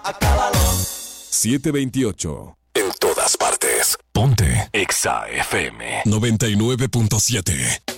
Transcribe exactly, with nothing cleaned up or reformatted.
siete veintiocho. En todas partes. Ponte Exa F M noventa y nueve punto siete.